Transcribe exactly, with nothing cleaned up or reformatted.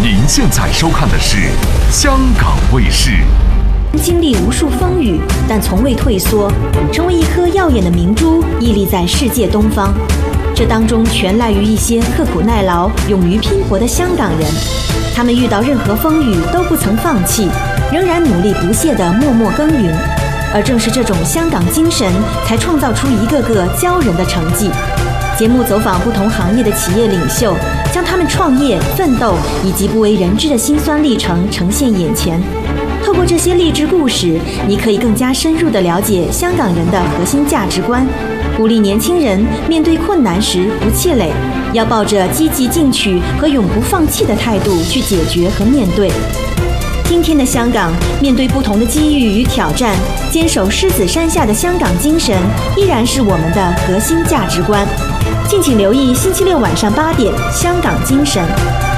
您现在收看的是香港卫视。 经历无数风雨，但从未退缩，成为一颗耀眼的明珠，屹立在世界东方。这当中全赖于一些刻苦耐劳、勇于拼搏的香港人。他们遇到任何风雨都不曾放弃，仍然努力不懈地默默耕耘。而正是这种香港精神，才创造出一个个骄人的成绩。节目走访不同行业的企业领袖，将他们创业、奋斗以及不为人知的辛酸历程呈现眼前。透过这些励志故事，你可以更加深入地了解香港人的核心价值观，鼓励年轻人面对困难时不气馁，要抱着积极进取和永不放弃的态度去解决和面对。今天的香港，面对不同的机遇与挑战，坚守狮子山下的香港精神，依然是我们的核心价值观。敬请留意星期六晚上八点，《香港精神》。